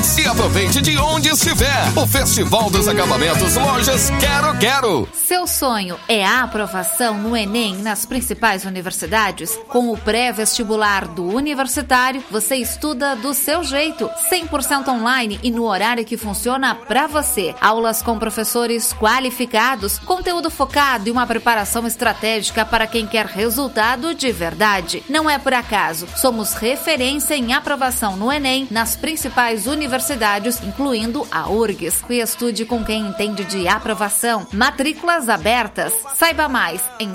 Capões. E aproveite de onde estiver. O Festival dos Acabamentos Lojas Quero. Seu sonho é a aprovação no Enem nas principais universidades? Com o pré-vestibular do Universitário, você estuda do seu jeito, 100% online e no horário que funciona para você. Aulas com professores qualificados, conteúdo focado e uma preparação estratégica para quem quer resultado de verdade. Não é por acaso. Somos referência em aprovação no Enem nas principais universidades, incluindo a URGS. E estude com quem entende de aprovação. Matrículas abertas. Saiba mais em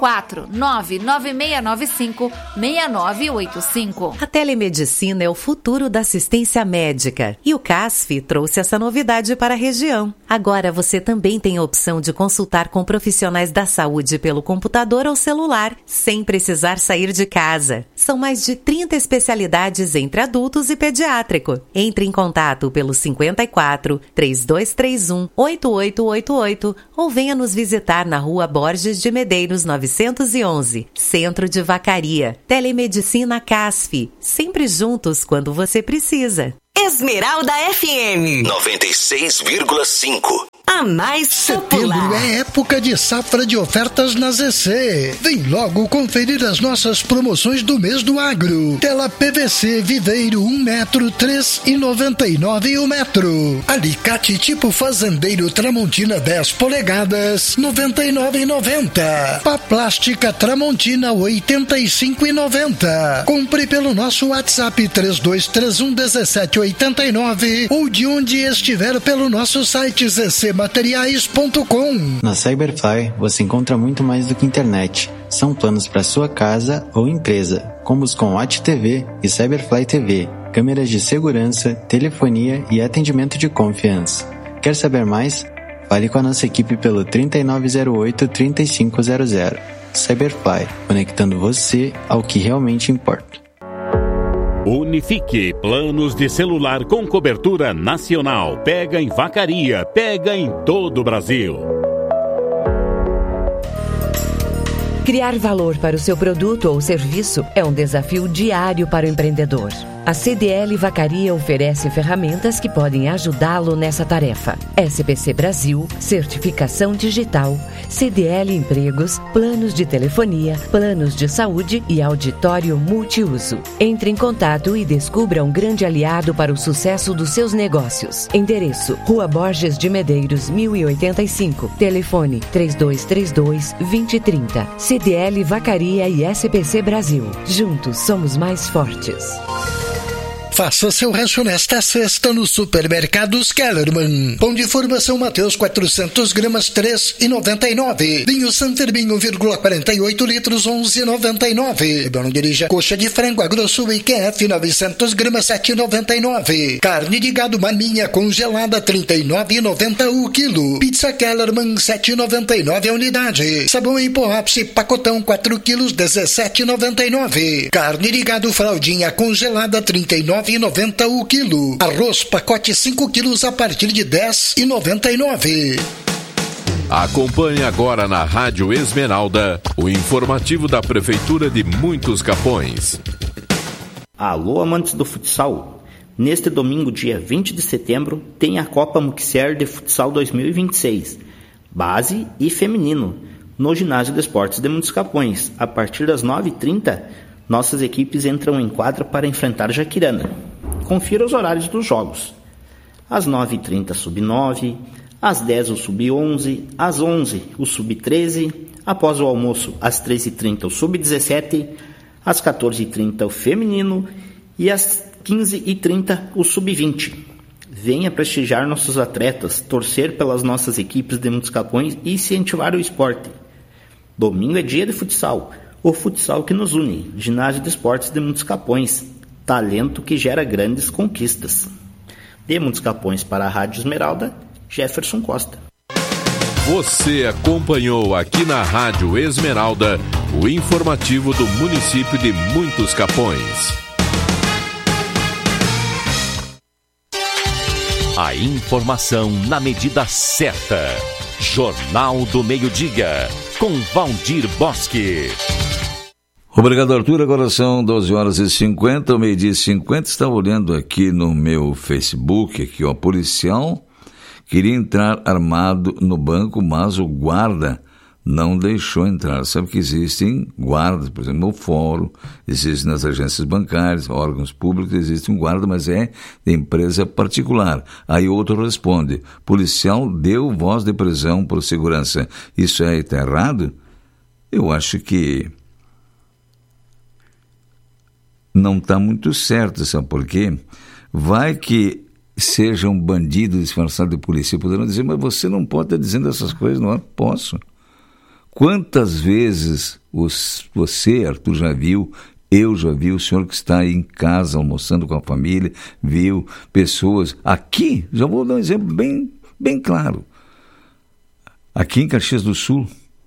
54996956985. A telemedicina é o futuro da assistência médica e o CASF trouxe essa novidade para a região. Agora você também tem a opção de consultar com profissionais da saúde pelo computador ou celular, sem precisar sair de casa. São mais de 30 especialidades entre adultos e pediátrico. Entre em contato pelo 54 3231 8888 ou venha nos visitar na Rua Borges de Medeiros 911, Centro de Vacaria. Telemedicina CASF, sempre juntos quando você precisa. Esmeralda FM 96,5. A mais popular. Setembro é época de safra de ofertas na ZC. Vem logo conferir as nossas promoções do mês do agro. Tela PVC Viveiro 1 metro, 3,99 o metro. Alicate tipo fazendeiro Tramontina 10 polegadas, 99,90. Pá plástica Tramontina 85,90. Compre pelo nosso WhatsApp 32311789 ou de onde estiver pelo nosso site zcmateriais.com. Na Cyberfly você encontra muito mais do que internet. São planos para sua casa ou empresa, combos com Watch TV e Cyberfly TV, câmeras de segurança, telefonia e atendimento de confiança. Quer saber mais? Fale com a nossa equipe pelo 3908-3500. Cyberfly, conectando você ao que realmente importa. Unifique, planos de celular com cobertura nacional. Pega em Vacaria, pega em todo o Brasil. Criar valor para o seu produto ou serviço é um desafio diário para o empreendedor. A CDL Vacaria oferece ferramentas que podem ajudá-lo nessa tarefa. SPC Brasil, certificação digital, CDL Empregos, planos de telefonia, planos de saúde e auditório multiuso. Entre em contato e descubra um grande aliado para o sucesso dos seus negócios. Endereço: Rua Borges de Medeiros, 1085. Telefone 3232-2030. CDL Vacaria e SPC Brasil. Juntos somos mais fortes. Faça seu rancho nesta sexta no Supermercados Kellerman. Pão de formação Mateus 400 gramas 3,99. Vinho San Fermin 1,48 litros 11,99. Não dirija. Coxa de frango Agrosul IQF 900 gramas 7,99. Carne de gado maminha congelada 39,90 o quilo. Pizza Kellerman 7,99 a unidade. Sabão em pó ápice pacotão 4 quilos 17,99. Carne de gado fraldinha congelada 39,90 o quilo. Arroz pacote 5 quilos a partir de 10,99. Acompanhe agora na Rádio Esmeralda o informativo da Prefeitura de Muitos Capões. Alô, amantes do futsal. Neste domingo, dia 20 de setembro, tem a Copa Muxer de Futsal 2026, base e feminino, no Ginásio de Esportes de Muitos Capões. A partir das 9h30, nossas equipes entram em quadra para enfrentar Jaquirana. Confira os horários dos jogos. Às 9h30, Sub-9, às 10 o Sub-11, às 11 o Sub-13, após o almoço, às 13h30 o Sub-17, às 14h30 o feminino e às 15h30 o Sub-20. Venha prestigiar nossos atletas, torcer pelas nossas equipes de Muitos Capões e incentivar o esporte. Domingo é dia de futsal. O futsal que nos une. Ginásio de Esportes de Muitos Capões. Talento que gera grandes conquistas. De Muitos Capões para a Rádio Esmeralda, Jefferson Costa. Você acompanhou aqui na Rádio Esmeralda o informativo do município de Muitos Capões. A informação na medida certa. Jornal do Meio-Dia, com Valdir Bosque. Obrigado, Arthur. Agora são 12h50, meio-dia e 50. Estava olhando aqui no meu Facebook, aqui, ó, policial queria entrar armado no banco, mas o guarda não deixou entrar. Sabe que existem guardas, por exemplo, no fórum, existem nas agências bancárias, órgãos públicos, existe um guarda, mas é de empresa particular. Aí outro responde, policial deu voz de prisão por segurança. Isso aí está errado? Eu acho que não está muito certo, sabe por quê? Vai que seja um bandido disfarçado de polícia, poderão dizer, mas você não pode estar dizendo essas coisas, não é? Posso. Quantas vezes você, Arthur, já viu, eu já vi, o senhor que está aí em casa almoçando com a família, viu pessoas, aqui, já vou dar um exemplo bem claro, aqui em Caxias do Sul,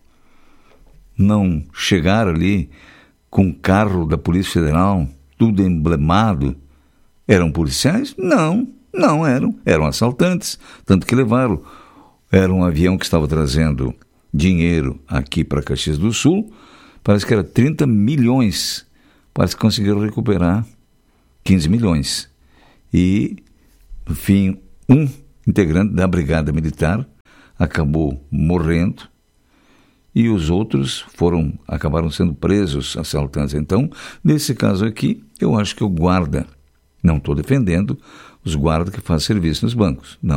não chegaram ali com o carro da Polícia Federal, tudo emblemado, eram policiais? Não eram assaltantes, tanto que levaram. Era um avião que estava trazendo dinheiro aqui para Caxias do Sul, parece que era 30 milhões, parece que conseguiram recuperar 15 milhões. E, no fim, um integrante da Brigada Militar acabou morrendo e os outros acabaram sendo presos, assaltantes. Então, nesse caso aqui, eu acho que o guarda, não estou defendendo os guardas que fazem serviço nos bancos, não.